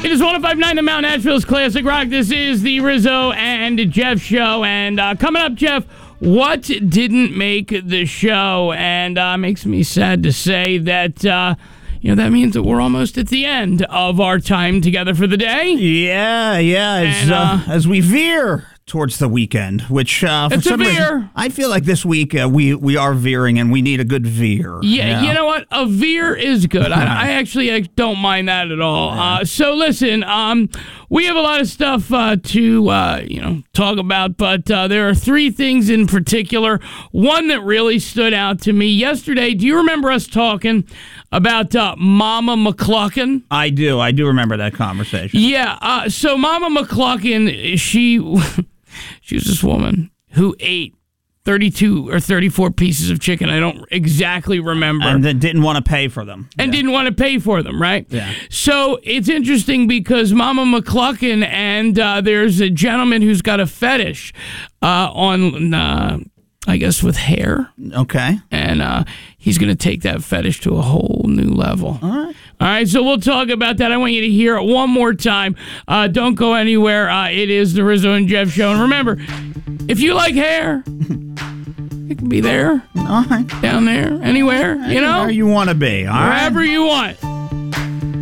It is 105.9 The Mountain, Nashville's Classic Rock. This is the Rizzo and Jeff Show. And coming up, Jeff, what didn't make the show? And makes me sad to say that, that means that we're almost at the end of our time together for the day. Yeah. As we veer towards the weekend, which for some reason, I feel like this week we are veering and we need a good veer. Yeah, you know what? A veer is good. I actually don't mind that at all. So listen, we have a lot of stuff to talk about, but there are three things in particular. One that really stood out to me yesterday. Do you remember us talking about Mama McCluckin? I do remember that conversation. Yeah. So Mama McCluckin, she was this woman who ate 32 or 34 pieces of chicken. I don't exactly remember. And then didn't want to pay for them. Didn't want to pay for them, right? Yeah. So it's interesting because Mama McCluckin and there's a gentleman who's got a fetish on, I guess, with hair. Okay. And he's going to take that fetish to a whole new level. All right, so we'll talk about that. I want you to hear it one more time. Don't go anywhere. It is the Rizzo and Jeff Show. And remember, if you like hair, it can be there, right. down there, anywhere, Wherever you want to be, all wherever right? you want.